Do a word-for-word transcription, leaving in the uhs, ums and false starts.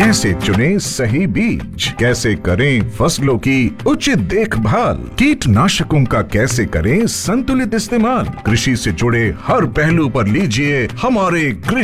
कैसे चुने सही बीज, कैसे करें फसलों की उचित देखभाल, कीटनाशकों का कैसे करें संतुलित इस्तेमाल, कृषि से जुड़े हर पहलू पर लीजिए हमारे